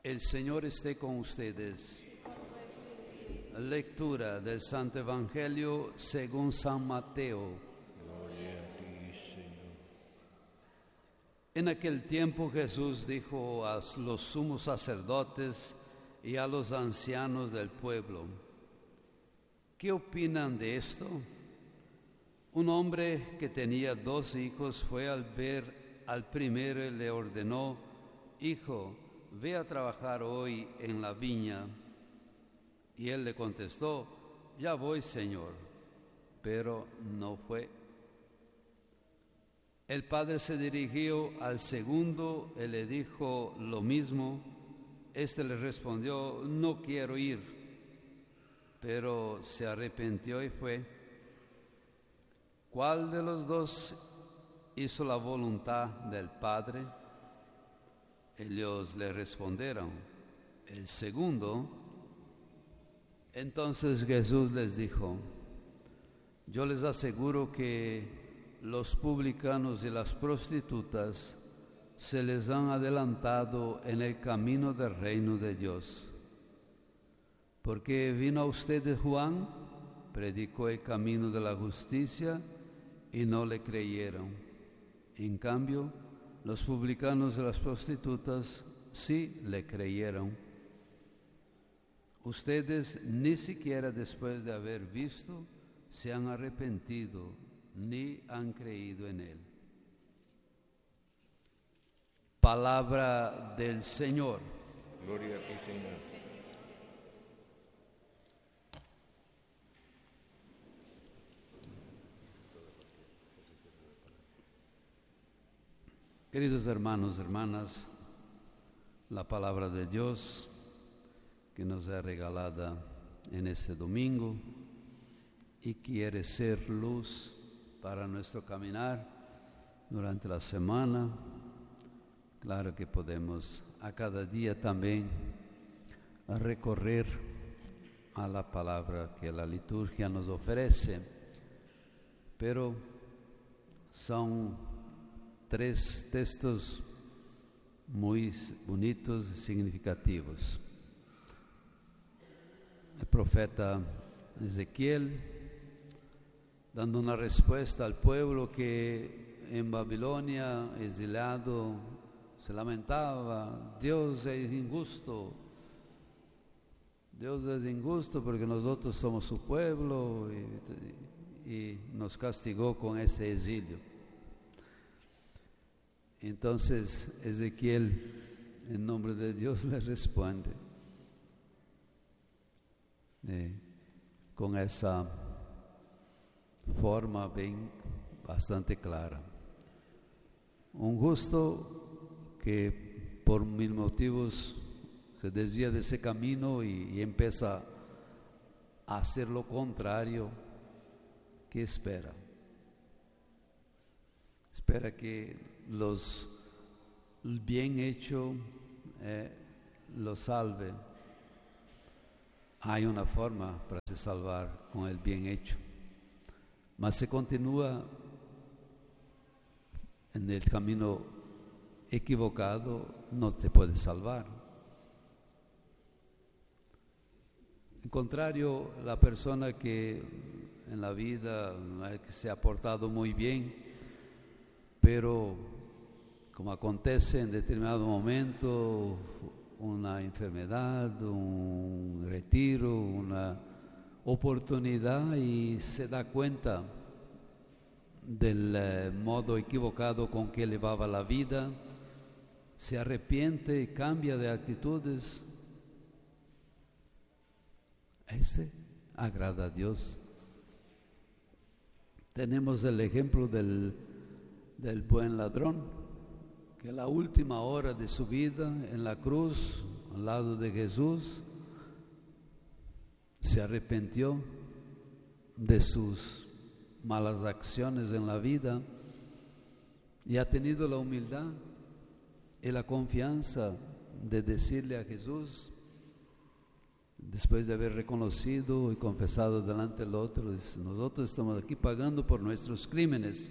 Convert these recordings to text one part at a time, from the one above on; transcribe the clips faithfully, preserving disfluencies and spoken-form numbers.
El Señor esté con ustedes. Lectura del Santo Evangelio según San Mateo. Gloria a ti, Señor. En aquel tiempo Jesús dijo a los sumos sacerdotes y a los ancianos del pueblo: ¿qué opinan de esto? Un hombre que tenía dos hijos fue al ver al primero y le ordenó: hijo, ve a trabajar hoy en la viña. Y él le contestó: ya voy, Señor. Pero no fue. El padre se dirigió al segundo y le dijo lo mismo. Este le respondió: no quiero ir. Pero se arrepintió y fue. ¿Cuál de los dos hizo la voluntad del Padre? Ellos le respondieron: el segundo. Entonces Jesús les dijo: yo les aseguro que los publicanos y las prostitutas se les han adelantado en el camino del reino de Dios. Porque vino a ustedes Juan, predicó el camino de la justicia y no le creyeron. En cambio, los publicanos y las prostitutas sí le creyeron. Ustedes ni siquiera después de haber visto se han arrepentido ni han creído en él. Palabra del Señor. Gloria a ti, Señor. Queridos hermanos, hermanas, la palabra de Dios que nos es regalada en este domingo y quiere ser luz para nuestro caminar durante la semana. Claro que podemos a cada día también recorrer a la palabra que la liturgia nos ofrece, pero son tres textos muy bonitos y significativos. El profeta Ezequiel dando una respuesta al pueblo que en Babilonia, exiliado, se lamentaba: Dios es injusto, Dios es injusto porque nosotros somos su pueblo y, y nos castigó con ese exilio. Entonces Ezequiel, en nombre de Dios, le responde eh, con esa forma bien bastante clara. Un justo que por mil motivos se desvía de ese camino y, y empieza a hacer lo contrario, ¿qué espera? Espera que los el bien hecho eh, lo salve. Hay una forma para se salvar con el bien hecho, mas se continúa en el camino equivocado, no te puede salvar. En contrario, la persona que en la vida que se ha portado muy bien, pero como acontece en determinado momento, una enfermedad, un retiro, una oportunidad, y se da cuenta del eh, modo equivocado con que llevaba la vida, se arrepiente y cambia de actitudes, este agrada a Dios. Tenemos el ejemplo del, del buen ladrón, que en la última hora de su vida en la cruz, al lado de Jesús, se arrepintió de sus malas acciones en la vida y ha tenido la humildad y la confianza de decirle a Jesús, después de haber reconocido y confesado delante del otro: nosotros estamos aquí pagando por nuestros crímenes,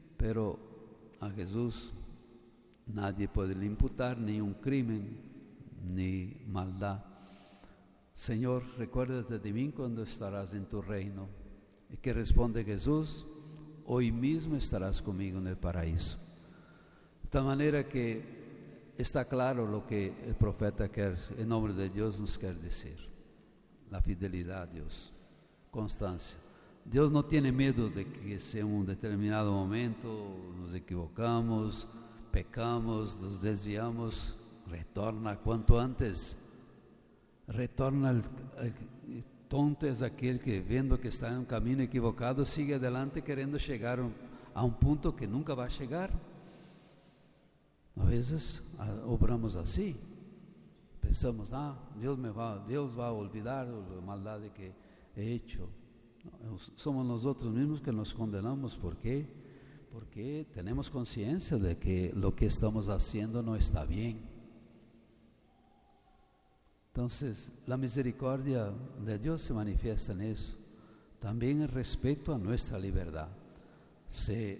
pero a Jesús nadie puede le imputar ni un crimen, ni maldad. Señor, recuérdate de mí cuando estarás en tu reino. ¿Y qué responde Jesús? Hoy mismo estarás conmigo en el paraíso. De tal manera que está claro lo que el profeta quer, en nombre de Dios nos quiere decir. La fidelidad a Dios, constancia. Dios no tiene miedo de que sea un determinado momento nos equivocamos, pecamos, nos desviamos. Retorna cuanto antes. Retorna. El, el tonto es aquel que, viendo que está en un camino equivocado, sigue adelante queriendo llegar a un punto que nunca va a llegar. A veces obramos así. Pensamos, ah, Dios me va, Dios va a olvidar la maldad que he hecho. No, somos nosotros mismos que nos condenamos. ¿Por qué? Porque tenemos conciencia de que lo que estamos haciendo no está bien. Entonces, la misericordia de Dios se manifiesta en eso. También el respeto a nuestra libertad. Si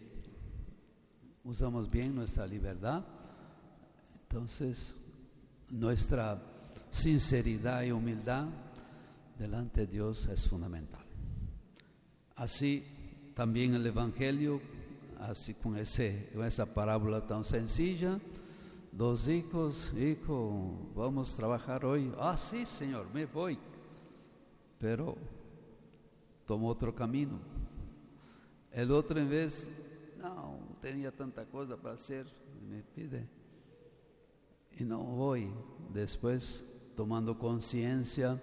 usamos bien nuestra libertad, entonces nuestra sinceridad y humildad delante de Dios es fundamental. Así también el Evangelio, así con, ese, con esa parábola tan sencilla. Dos hijos, hijo, vamos a trabajar hoy. Ah, sí, Señor, me voy. Pero tomó otro camino. El otro, en vez, no, tenía tanta cosa para hacer, me pide. Y no voy. Después, tomando conciencia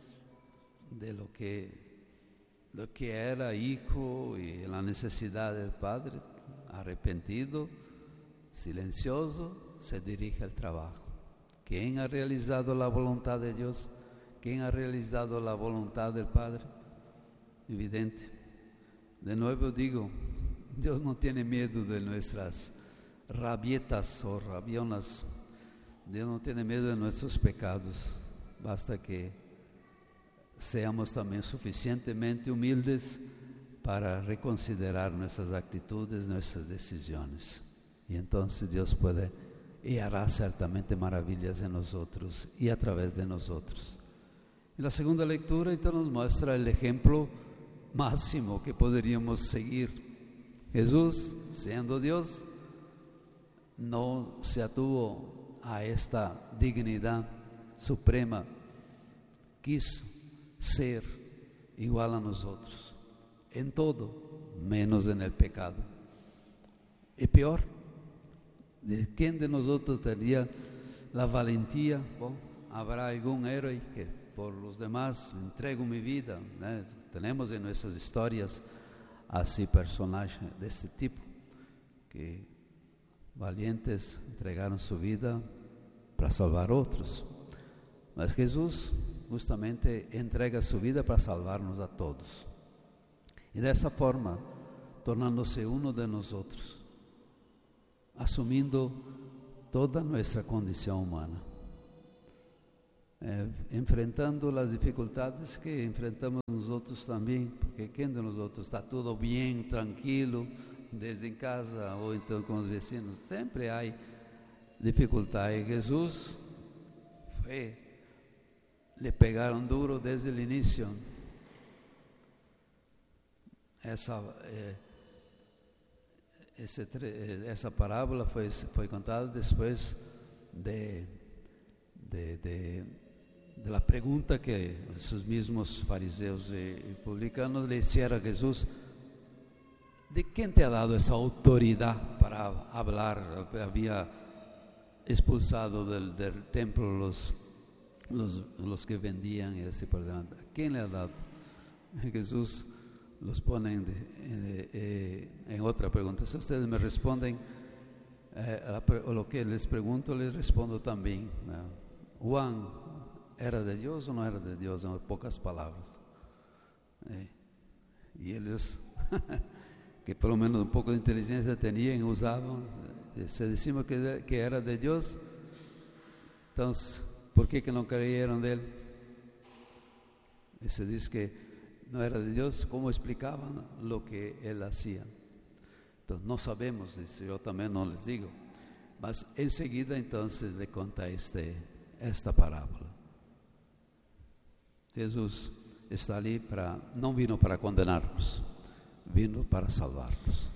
de lo que, lo que era hijo y la necesidad del padre, arrepentido, silencioso, se dirige al trabajo. ¿Quién ha realizado la voluntad de Dios? ¿Quién ha realizado la voluntad del Padre? Evidente. De nuevo digo, Dios no tiene miedo de nuestras rabietas o rabionas. Dios no tiene miedo de nuestros pecados. Basta que seamos también suficientemente humildes para reconsiderar nuestras actitudes, nuestras decisiones. Y entonces Dios puede y hará ciertamente maravillas en nosotros y a través de nosotros. Y la segunda lectura entonces nos muestra el ejemplo máximo que podríamos seguir. Jesús, siendo Dios, no se atuvo a esta dignidad suprema, quiso ser igual a nosotros en todo, menos en el pecado. Y peor, ¿de quién de nosotros tendría la valentía? Bueno, habrá algún héroe que por los demás entrego mi vida, ¿no? Tenemos en nuestras historias así personajes de este tipo que valientes entregaron su vida para salvar otros. Mas Jesús justamente entrega su vida para salvarnos a todos, y de esa forma tornándose uno de nosotros, asumiendo toda nuestra condición humana, eh, enfrentando las dificultades que enfrentamos nosotros también, porque ¿quién de nosotros está todo bien, tranquilo, desde en casa o então con los vecinos? Siempre hay dificultad, y Jesús fue, le pegaron duro desde el inicio. Esa eh, Ese, essa parábola foi, foi contada depois de, de, de, de la pergunta que os mesmos fariseus e, e publicanos le hicieron a Jesús: ¿de quién te ha dado esa autoridad para hablar? Había expulsado del, del templo los, los, los que vendían y así por delante. ¿A quién le ha dado? Jesús los ponen de, de, de, en otra pregunta. Si ustedes me responden eh, a la, lo que les pregunto, les respondo también. ¿no? Juan, ¿era de Dios o no era de Dios? En pocas palabras. Eh, y ellos, que por lo menos un poco de inteligencia tenían, usaban, se decimos que, que era de Dios. Entonces, ¿por qué que no creyeron de él? Y se dice que no era de Dios. ¿Cómo explicaban lo que él hacía? Entonces no sabemos, dice, yo también no les digo. Mas enseguida entonces le cuenta este, esta parábola. Jesús está ali para, não vino para condenarnos, vino para salvarnos.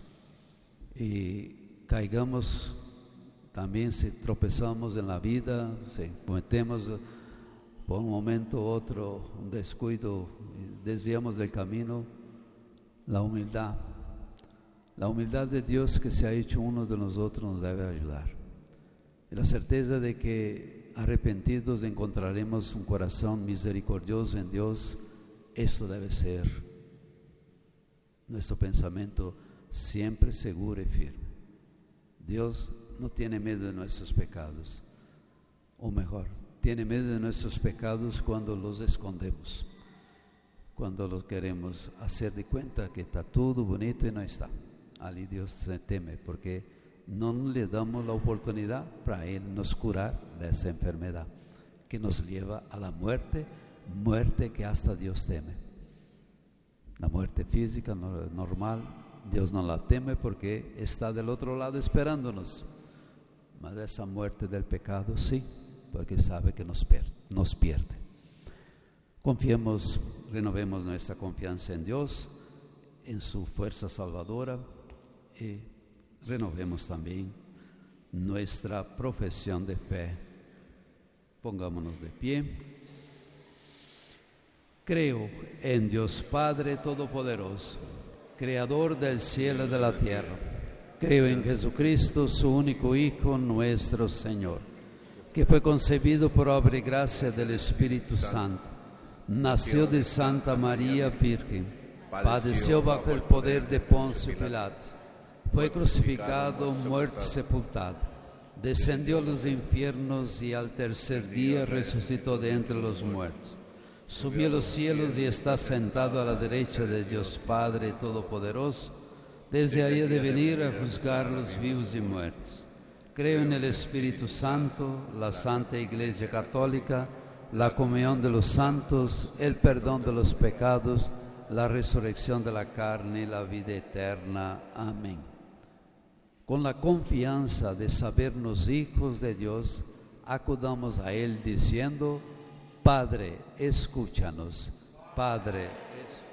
E caigamos também, se tropeçamos na vida, se cometemos por um momento ou outro um descuido, desviamos del camino, la humildad, la humildad de Dios que se ha hecho uno de nosotros nos debe ayudar. Y la certeza de que arrepentidos encontraremos un corazón misericordioso en Dios, esto debe ser nuestro pensamiento siempre seguro y firme. Dios no tiene miedo de nuestros pecados, o mejor, tiene miedo de nuestros pecados cuando los escondemos, cuando los queremos hacer de cuenta que está todo bonito y no está. Ali Dios se teme porque no le damos la oportunidad para Él nos curar de esta enfermedad que nos lleva a la muerte, muerte que hasta Dios teme. La muerte física normal, Dios no la teme porque está del otro lado esperándonos. Mas esa muerte del pecado sí, porque sabe que nos, per- nos pierde. Confiemos, renovemos nuestra confianza en Dios, en su fuerza salvadora, y renovemos también nuestra profesión de fe. Pongámonos de pie. Creo en Dios Padre Todopoderoso, Creador del cielo y de la tierra. Creo en Jesucristo, su único Hijo, nuestro Señor, que fue concebido por obra y gracia del Espíritu Santo. Nació de Santa María Virgen, padeció bajo el poder de Poncio Pilato, fue crucificado, muerto y sepultado, descendió a los infiernos y al tercer día resucitó de entre los muertos. Subió a los cielos y está sentado a la derecha de Dios Padre Todopoderoso. Desde ahí ha de venir a juzgar los vivos y muertos. Creo en el Espíritu Santo, la Santa Iglesia Católica, la comunión de los santos, el perdón de los pecados, la resurrección de la carne y la vida eterna. Amén. Con la confianza de sabernos hijos de Dios, acudamos a Él diciendo: Padre, escúchanos. Padre, escúchanos.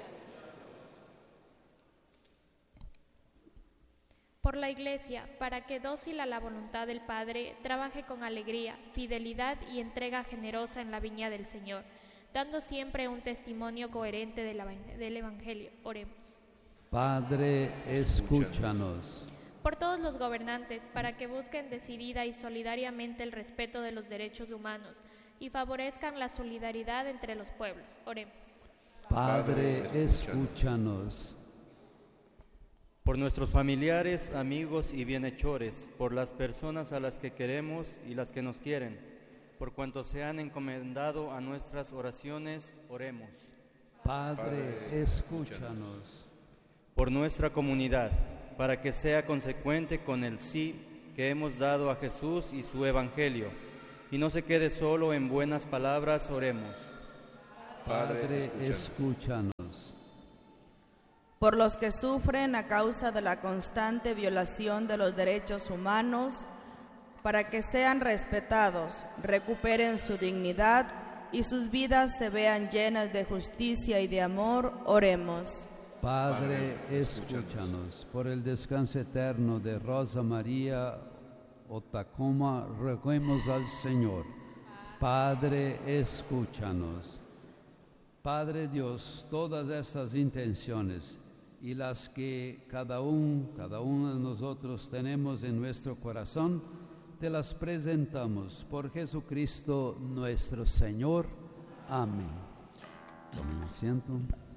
Por la Iglesia, para que dócil a la voluntad del Padre, trabaje con alegría, fidelidad y entrega generosa en la viña del Señor, dando siempre un testimonio coherente del Evangelio. Oremos. Padre, escúchanos. Por todos los gobernantes, para que busquen decidida y solidariamente el respeto de los derechos humanos y favorezcan la solidaridad entre los pueblos. Oremos. Padre, escúchanos. Por nuestros familiares, amigos y bienhechores, por las personas a las que queremos y las que nos quieren, por cuanto se han encomendado a nuestras oraciones, oremos. Padre, escúchanos. Por nuestra comunidad, para que sea consecuente con el sí que hemos dado a Jesús y su Evangelio, y no se quede solo en buenas palabras, oremos. Padre, escúchanos. Por los que sufren a causa de la constante violación de los derechos humanos, para que sean respetados, recuperen su dignidad y sus vidas se vean llenas de justicia y de amor, oremos. Padre, escúchanos. Por el descanso eterno de Rosa María Otacoma, roguemos al Señor. Padre, escúchanos. Padre Dios, todas estas intenciones y las que cada uno, cada uno de nosotros tenemos en nuestro corazón, te las presentamos por Jesucristo nuestro Señor. Amén. Tomen asiento.